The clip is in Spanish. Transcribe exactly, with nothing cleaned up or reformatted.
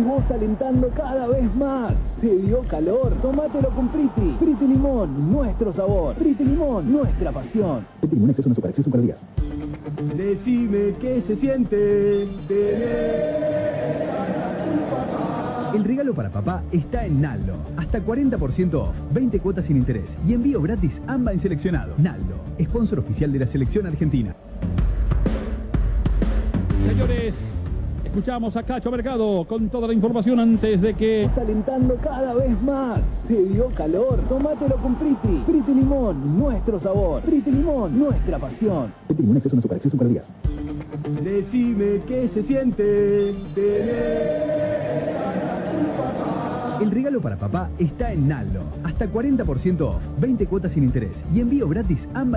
y vos alentando cada vez más. ¿Te dio calor? Tómatelo con Priti. Priti Limón, nuestro sabor. Priti Limón, nuestra pasión. Priti Limón, exceso en azúcar, exceso en calorías. Decime qué se siente tener. El regalo para papá está en Naldo. Hasta cuarenta por ciento off, veinte cuotas sin interés y envío gratis AMBA en seleccionado. Naldo, sponsor oficial de la selección argentina. Señores, escuchamos a Cacho Mercado con toda la información antes de que... Vos alentando cada vez más. ¿Te dio calor? Tómatelo con Priti. Priti Limón, nuestro sabor. Priti Limón, nuestra pasión. Priti Limón, exceso en azúcar, exceso en calorías. Decime qué se siente tener. El regalo para papá está en Naldo. Hasta cuarenta por ciento off, veinte cuotas sin interés y envío gratis AMBA